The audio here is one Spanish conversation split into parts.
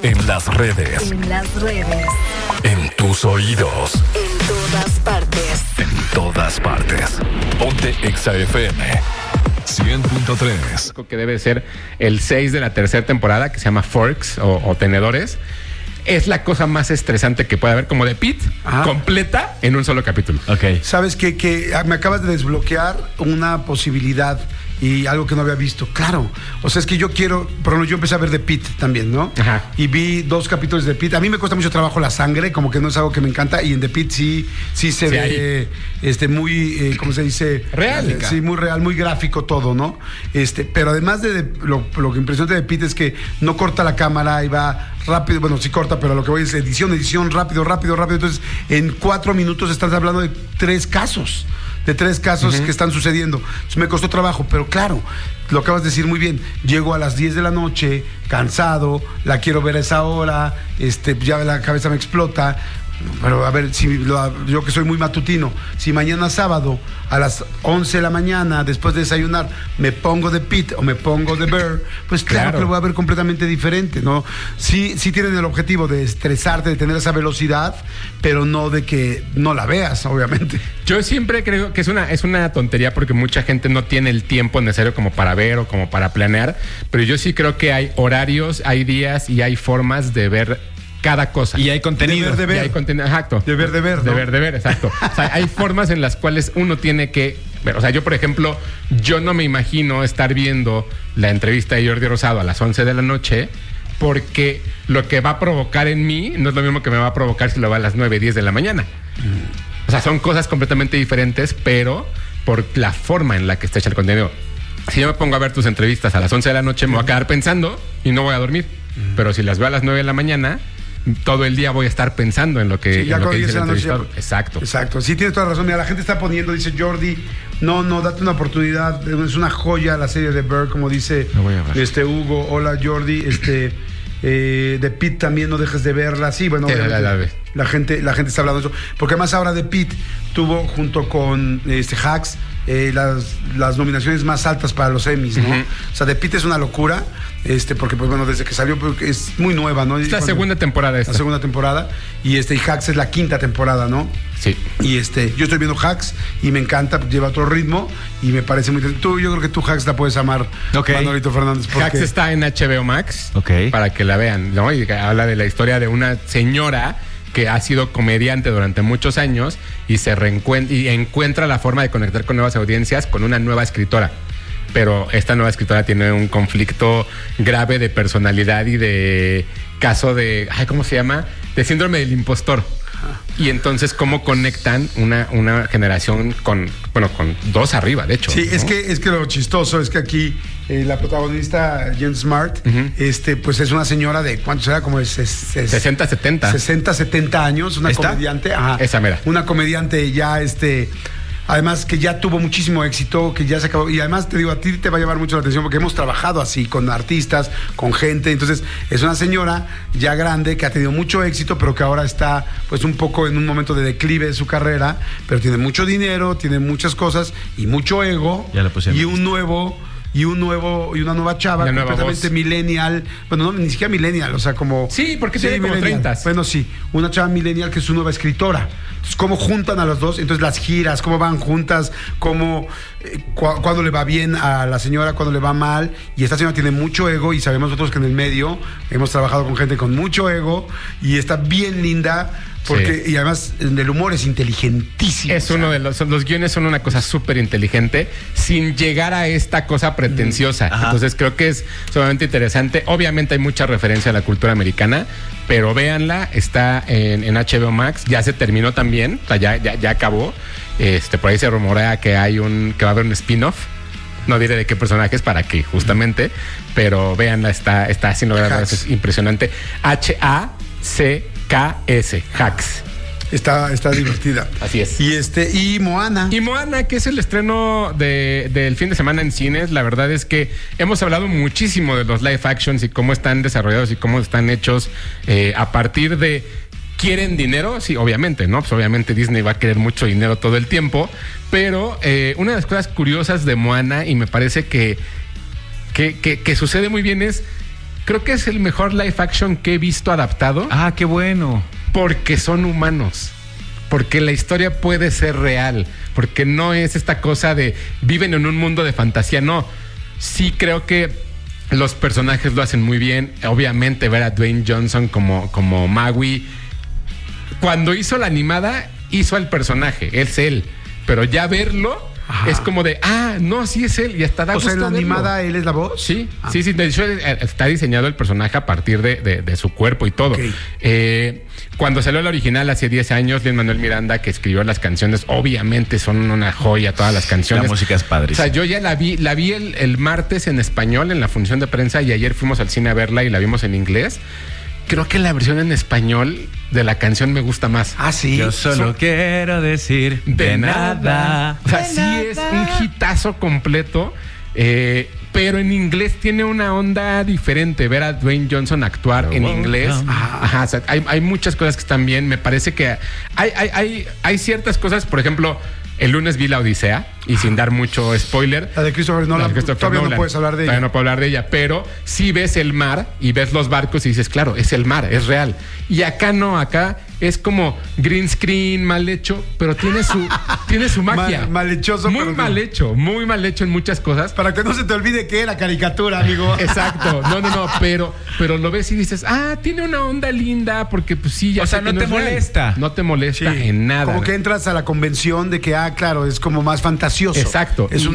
En las redes. En las redes. En tus oídos. En todas partes. En todas partes. Ponte Exa FM 100.3. Que debe ser el 6 de la tercera temporada, que se llama Forks o Tenedores. Es la cosa más estresante que puede haber, como de Pete, completa en un solo capítulo. Ok. ¿Sabes qué? Que me acabas de desbloquear una posibilidad y algo que no había visto. Claro. O sea, es que yo quiero... Por ejemplo, yo empecé a ver The Pitt también, ¿no? Ajá. Y vi 2 capítulos de The Pitt. A mí me cuesta mucho trabajo la sangre, como que no es algo que me encanta. Y en The Pitt sí se ve muy... ¿cómo se dice? Real. Sí, muy real, muy gráfico todo, ¿no? Pero además de lo que impresiona de The Pitt es que no corta la cámara y va rápido. Bueno, sí corta, pero lo que voy es edición, rápido. Entonces, en 4 minutos estás hablando de 3 casos. De 3 casos que están sucediendo. Entonces, me costó trabajo, pero claro, lo acabas de decir muy bien. Llego a las 10 de la noche, cansado, la quiero ver a esa hora, ya la cabeza me explota. Pero a ver, yo que soy muy matutino, si mañana sábado a las 11 de la mañana, después de desayunar, me pongo de Pitt o me pongo de Bear, pues claro que lo voy a ver completamente diferente, ¿no? Sí tienen el objetivo de estresarte, de tener esa velocidad, pero no de que no la veas, obviamente. Yo siempre creo que es una tontería porque mucha gente no tiene el tiempo necesario como para ver o como para planear, pero yo sí creo que hay horarios, hay días y hay formas de ver cada cosa. Y hay contenido. De ver. Y hay contenido, exacto. De ver, ¿no? De ver, exacto. O sea, hay formas en las cuales uno tiene que ver. O sea, yo, por ejemplo, yo no me imagino estar viendo la entrevista de Jordi Rosado a las 11 de la noche porque lo que va a provocar en mí no es lo mismo que me va a provocar si lo va a las 9, 10 de la mañana. O sea, son cosas completamente diferentes, pero por la forma en la que está hecho el contenido. Si yo me pongo a ver tus entrevistas a las 11 de la noche, me voy a quedar pensando y no voy a dormir. Pero si las veo a las 9 de la mañana, todo el día voy a estar pensando en lo que, dice el entrevistado. Exacto. Sí, tienes toda razón. Mira, la gente está poniendo, dice Jordi, no, date una oportunidad. Es una joya la serie de Bear, como dice Hugo. Hola, Jordi. De Pitt también no dejes de verla. Sí, bueno, la gente está hablando de eso. Porque además ahora de Pitt tuvo junto con Hacks las nominaciones más altas para los Emmys, ¿no? O sea, The Pitt es una locura, porque pues bueno, desde que salió es muy nueva, ¿no? Es la segunda temporada esta. La segunda temporada y Hacks es la 5ª temporada, ¿no? Sí. Y yo estoy viendo Hacks y me encanta, lleva otro ritmo y me parece muy yo creo que tú Hacks la puedes amar, Manolito Fernández. Hacks está en HBO Max, para que la vean, ¿no? Y habla de la historia de una señora que ha sido comediante durante muchos años y encuentra la forma de conectar con nuevas audiencias con una nueva escritora. Pero esta nueva escritora tiene un conflicto grave de personalidad y de caso de... ¿cómo se llama? De síndrome del impostor. Y entonces, ¿cómo conectan una generación con 2 arriba, de hecho? Sí, ¿no? es que lo chistoso es que aquí la protagonista, Jen Smart, pues es una señora de, ¿cuánto será? Como de 60, 70. 60, 70 años, una comediante. Esa mera. Una comediante ya, además que ya tuvo muchísimo éxito, que ya se acabó. Y además te digo, a ti te va a llamar mucho la atención porque hemos trabajado así con artistas, con gente. Entonces es una señora ya grande que ha tenido mucho éxito, pero que ahora está pues un poco en un momento de declive de su carrera, pero tiene mucho dinero, tiene muchas cosas y mucho ego. Y una nueva chava completamente millennial. Bueno, no, ni siquiera millennial, o sea, como... Sí, porque tiene como 30. Bueno, sí, una chava millennial que es su nueva escritora. Entonces, ¿cómo juntan a las dos? Entonces, las giras, cómo van juntas, cuándo le va bien a la señora, cuándo le va mal. Y esta señora tiene mucho ego y sabemos nosotros que en el medio hemos trabajado con gente con mucho ego y está bien linda. Y además el humor es inteligentísimo. Es uno de los guiones son una cosa súper inteligente sin llegar a esta cosa pretenciosa. Entonces creo que es sumamente interesante. Obviamente hay mucha referencia a la cultura americana, pero véanla, está en HBO Max, ya se terminó también, o sea, ya acabó. Por ahí se rumorea que va a haber un spin-off. No diré de qué personajes para qué, justamente, pero véanla, está haciendo es impresionante. HACKS, Hacks. Está divertida. Así es. Y Moana. Y Moana, que es el estreno del fin de semana en cines. La verdad es que hemos hablado muchísimo de los live actions y cómo están desarrollados y cómo están hechos a partir de... ¿Quieren dinero? Sí, obviamente, ¿no? Pues obviamente Disney va a querer mucho dinero todo el tiempo, pero una de las cosas curiosas de Moana, y me parece que sucede muy bien, es creo que es el mejor live action que he visto adaptado. Ah, qué bueno. Porque son humanos. Porque la historia puede ser real. Porque no es esta cosa de viven en un mundo de fantasía. No. Sí creo que los personajes lo hacen muy bien. Obviamente ver a Dwayne Johnson como Maui. Cuando hizo la animada, hizo al personaje. Es él. Pero ya verlo... Ajá. Es como de, no, sí es él y hasta da gusto. O sea, en la verlo. animada él es la voz. Sí, sí. De hecho, está diseñado el personaje a partir de su cuerpo y todo. Okay. Cuando salió el original hace 10 años, Lin-Manuel Miranda, que escribió las canciones, obviamente son una joya todas las canciones. La música es padre. O sea, yo ya la vi el martes en español en la función de prensa y ayer fuimos al cine a verla y la vimos en inglés. Creo que la versión en español de la canción me gusta más. Ah, sí. Yo solo quiero decir de nada. O sea, sí es un hitazo completo, pero en inglés tiene una onda diferente. Ver a Dwayne Johnson actuar en inglés. Ajá, o sea, hay muchas cosas que están bien. Me parece que hay ciertas cosas, por ejemplo... El lunes vi La Odisea y sin dar mucho spoiler. La de Christopher Nolan. Todavía no puedes hablar de ella. Todavía no puedo hablar de ella, pero sí ves el mar y ves los barcos y dices, claro, es el mar, es real. Y acá no, acá es como green screen, mal hecho, pero tiene su magia. Malhechoso. Muy mal hecho en muchas cosas. Para que no se te olvide que era caricatura, amigo. Exacto. No, pero lo ves y dices, tiene una onda linda, porque pues sí, ya. O sea, no te molesta. No te molesta en nada. Como que entras a la convención de que, claro, es como más fantasioso. Exacto. Es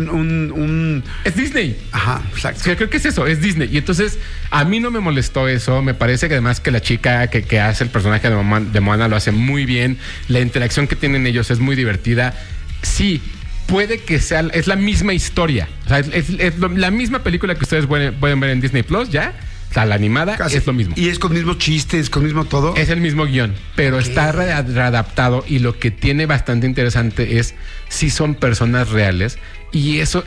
un... Es Disney. Ajá, exacto. Sí, creo que es eso, es Disney. Y entonces, a mí no me molestó eso. Me parece que además que la chica que hace el personaje de Moana lo hace muy bien. La interacción que tienen ellos es muy divertida. Sí, puede que sea... Es la misma historia. O sea, la misma película que ustedes pueden ver en Disney Plus, ¿ya? O sea, la animada casi es lo mismo. Y es con mismos chistes, con mismo todo. Es el mismo guión, pero está readaptado y lo que tiene bastante interesante es si son personas reales y eso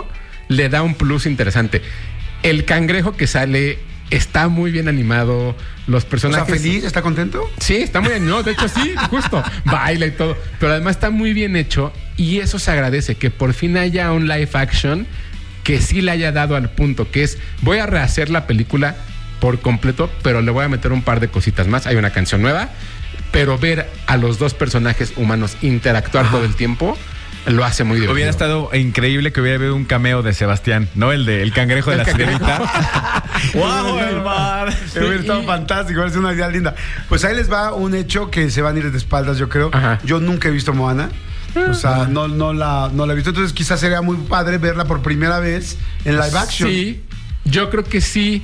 le da un plus interesante. El cangrejo que sale está muy bien animado, los personajes... ¿Está feliz? ¿Está contento? Sí, está muy animado, de hecho sí, justo, baila y todo, pero además está muy bien hecho y eso se agradece, que por fin haya un live action que sí le haya dado al punto, que es, voy a rehacer la película por completo, pero le voy a meter un par de cositas más. Hay una canción nueva, pero ver a los dos personajes humanos interactuar todo el tiempo lo hace muy divertido. Hubiera estado increíble que hubiera habido un cameo de Sebastián, ¿no? El cangrejo de la sirenita. ¡Wow, el mar! Hubiera estado fantástico, hubiera sido una idea linda. Pues ahí les va un hecho que se van a ir de espaldas, yo creo. Ajá. Yo nunca he visto Moana. O sea, no la he visto. Entonces quizás sería muy padre verla por primera vez en live action. Sí, yo creo que sí,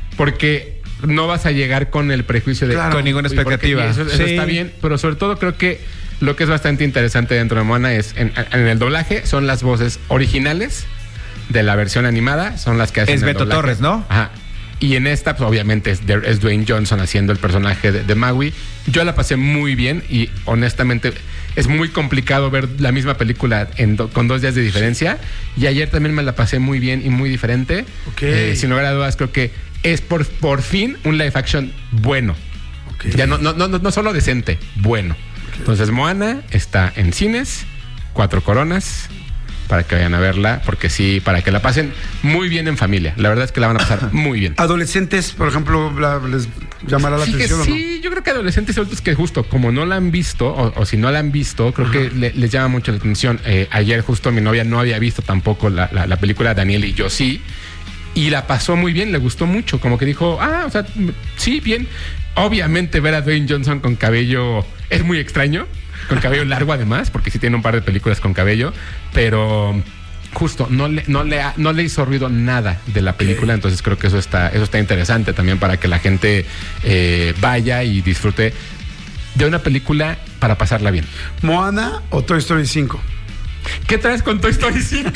porque no vas a llegar con el prejuicio de... Claro. Con ninguna expectativa. Eso está bien, pero sobre todo creo que lo que es bastante interesante dentro de Moana es, en el doblaje, son las voces originales de la versión animada, son las que hacen Es el Beto doblaje. Torres, ¿no? Ajá. Y en esta, pues obviamente es Dwayne Johnson haciendo el personaje de Maui. Yo la pasé muy bien y honestamente es muy complicado ver la misma película con 2 días de diferencia. Y ayer también me la pasé muy bien y muy diferente. Ok. Sin lugar a dudas, creo que es por fin un live action bueno. Okay. Ya no solo decente, bueno. Okay. Entonces Moana está en cines, 4 coronas, para que vayan a verla, porque sí, para que la pasen muy bien en familia. La verdad es que la van a pasar muy bien. Adolescentes, por ejemplo, ¿les llamará la atención o no? Sí, yo creo que adolescentes y adultos que justo como no la han visto, o si no la han visto, creo que les llama mucho la atención. Ayer justo mi novia no había visto tampoco la película, Daniel y yo sí, y la pasó muy bien, le gustó mucho, como que dijo, o sea, sí, bien. Obviamente ver a Dwayne Johnson con cabello es muy extraño, con cabello largo además, porque sí tiene un par de películas con cabello, pero justo no le hizo ruido nada de la película, entonces creo que eso está interesante también para que la gente vaya y disfrute de una película para pasarla bien. ¿Moana o Toy Story 5? ¿Qué traes con Toy Story 5?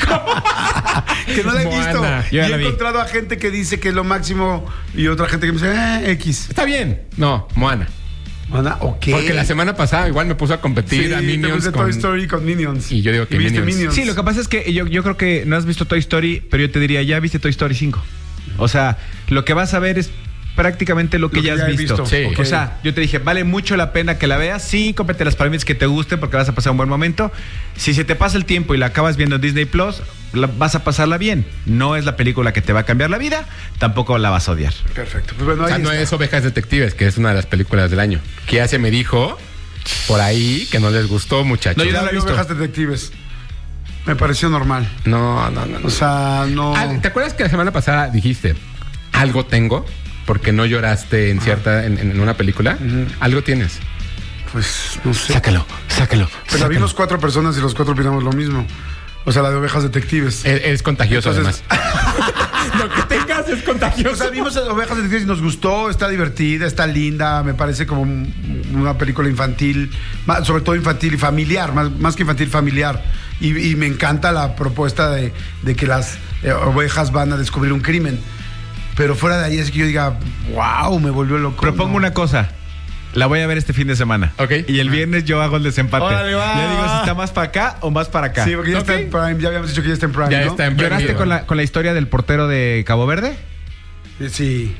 Que no la he visto. Y Yo he la vi. encontrado a gente que dice que es lo máximo y otra gente que me dice, X. Está bien. No, Moana. Moana, ok. Porque la semana pasada igual me puso a competir Sí, a te Minions puse Toy Story con Minions. Y yo digo que ¿Y viste Minions. Sí, lo que pasa es que yo creo que no has visto Toy Story, pero yo te diría, ya viste Toy Story 5. O sea, lo que vas a ver es prácticamente lo que ya has visto. Sí. O sea, yo te dije, vale mucho la pena que la veas. Sí, cómprate las palomitas que te gusten porque vas a pasar un buen momento. Si se te pasa el tiempo y la acabas viendo en Disney Plus, vas a pasarla bien. No es la película que te va a cambiar la vida, tampoco la vas a odiar. Perfecto. Pues bueno, O sea, ahí no está. es Ovejas Detectives, que es una de las películas del año. Que ya se me dijo por ahí que no les gustó, muchachos. No, yo no la he vi visto. Ovejas Detectives. Me pareció normal. No. O sea, no. ¿Te acuerdas que la semana pasada dijiste algo tengo? Porque no lloraste en cierta en una película. Algo tienes. Pues no sé. Sácalo. Pero la vimos 4 personas y los 4 opinamos lo mismo. O sea, la de Ovejas Detectives. Es contagioso, Entonces- además. Lo que tengas es O contagioso. sea, vimos Ovejas Detectives y nos gustó, está divertida, está linda, me parece como una película infantil, sobre todo infantil y familiar, más que infantil, familiar. Y me encanta la propuesta de que las ovejas van a descubrir un crimen. Pero fuera de ahí es que yo diga, wow, me volvió loco. Propongo ¿no? una cosa. La voy a ver este fin de semana. Ok. Y el viernes yo hago el desempate. Órale, va. Ya digo si está más para acá o más para acá. Sí, porque ya Ok. está en Prime, ya habíamos dicho que ya está en Prime, Ya ¿no? está en ¿Lloraste Prime. con la historia del portero de Cabo Verde? Sí.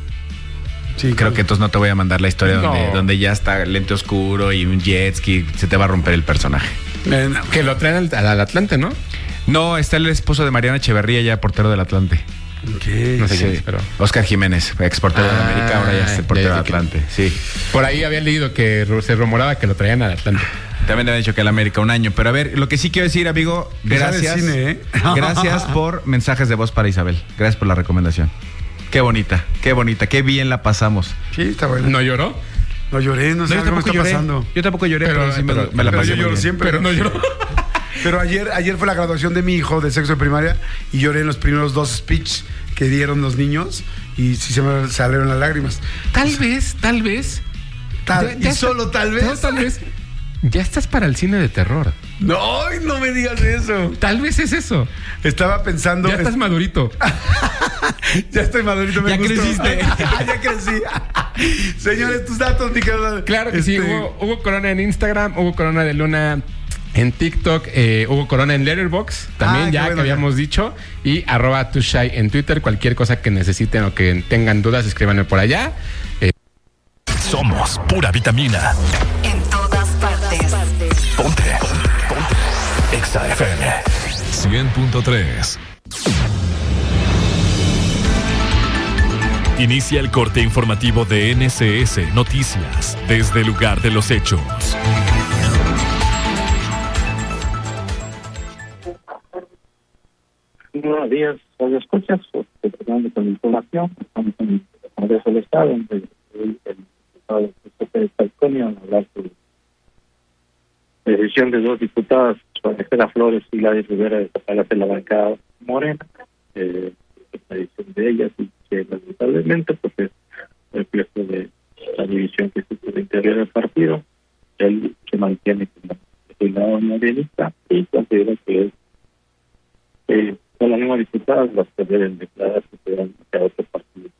Sí, Creo que entonces no te voy a mandar la historia No. donde ya está lente oscuro y un jet ski. Se te va a romper el personaje. Que lo traen al Atlante, ¿no? No, está el esposo de Mariana Echeverría, ya portero del Atlante. No sé quién Sí. es, pero... Oscar Jiménez, ex portero de América, ahora ya es el portero del Atlante. Sí. Por ahí había leído que se rumoraba que lo traían al Atlante. También le habían dicho que el América un año. Pero a ver, lo que sí quiero decir, amigo, Que sabe gracias. cine, ¿eh? Gracias por mensajes de voz para Isabel. Gracias por la recomendación. Qué bonita, qué bien la pasamos. Sí, está bueno. ¿No lloró? No lloré, no sé yo qué me está lloré. pasando. Yo tampoco lloré, pero sí me la pero pasé yo muy lloro bien. siempre. Pero no lloró. Pero ayer fue la graduación de mi hijo de sexto de primaria y lloré en los primeros 2 speech que dieron los niños y sí se me salieron las lágrimas. Tal vez. Y solo tal vez. Tal vez. Ya estás para el cine de terror. No, no me digas eso. Tal vez es eso. Estaba pensando. Ya estás madurito. Ya estoy madurito, me Ya gustó. creciste. Ya crecí. Señores, tus datos, mi querido. Claro que sí. Hugo Corona en Instagram, Hugo Corona de Luna en TikTok, Hugo Corona en Letterboxd, también qué ya bueno, que habíamos dicho, y @tushai en Twitter. Cualquier cosa que necesiten o que tengan dudas, escríbanme por allá. Somos pura vitamina. En todas partes. Ponte. Exa FM 100.3. Inicia el corte informativo de NCS Noticias desde el lugar de los hechos. Buenos días, ¿me escuchas? Estoy con información. Estamos en el Congreso del Estado, donde el diputado de Falconi a hablar sobre la decisión de 2 diputadas, Alejandra Flores y Gladys Rivera, de separarse la bancada morena. La decisión de ellas y que lamentablemente pues es reflejo de la división que existe en el interior del partido. Él se mantiene como el lado morenista y considera que es con las mismas diputadas las que deben declarar que se dan a otro partido.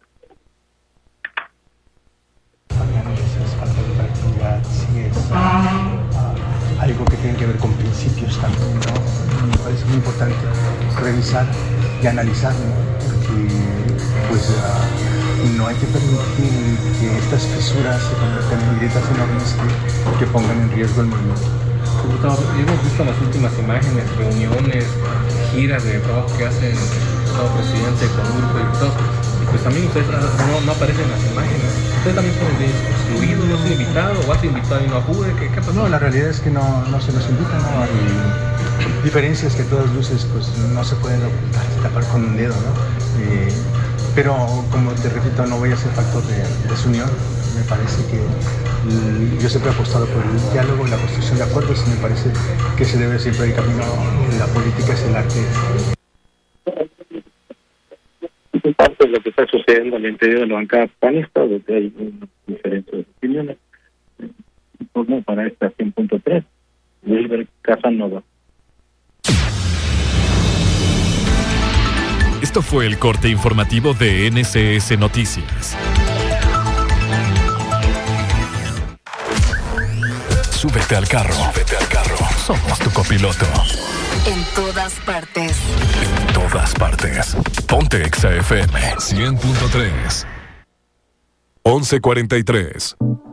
Falta de tranquilidad, sí es algo que tiene que ver con principios también, ¿no? Me parece muy importante revisar y analizar, ¿no? Porque pues no hay que permitir que estas fisuras se conviertan en grietas enormes que pongan en riesgo el movimiento. Diputado, hemos visto las últimas imágenes, reuniones, giras de trabajo que hacen el nuevo presidente con un grupo de diputados, y pues también ustedes no aparecen en las imágenes. ¿Ustedes también fueron excluidos, no son invitados, o has invitado y no acude? ¿Qué pasó? No, la realidad es que no se nos invita, ¿no? Hay diferencias que a todas luces pues no se pueden ocultar, tapar con un dedo, ¿no? Pero como te repito, no voy a ser factor de desunión. Me parece que yo siempre he apostado por el diálogo y la construcción de acuerdos y me parece que se debe siempre el camino. La política es el arte. Es parte de lo que está sucediendo al interior de la bancada panista, donde hay unas diferentes opiniones. Informó para esta 100.3, Wilber Casanova. Esto fue el corte informativo de NCS Noticias. Súbete al carro. Somos tu copiloto. En todas partes. En todas partes. Ponte Exa FM 100.3. 11:43.